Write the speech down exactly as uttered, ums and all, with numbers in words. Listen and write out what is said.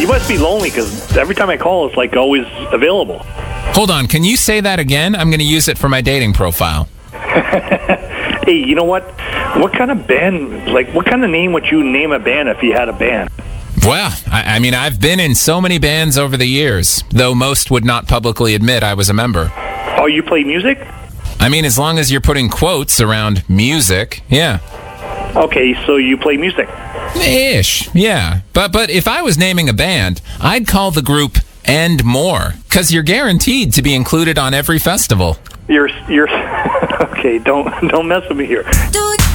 You must be lonely because every time I call, it's like always available. Hold on, can you say that again? I'm going to use it for my dating profile. Hey, you know what? What kind of band, like, what kind of name would you name a band if you had a band? Well, I, I mean, I've been in so many bands over the years, though most would not publicly admit I was a member. Oh, you play music? I mean, as long as you're putting quotes around music, yeah. Okay, so you play music. Ish, yeah. But but if I was naming a band, I'd call the group And More, because you're guaranteed to be included on every festival. You're, you're, okay, don't, don't mess with me here. Do it.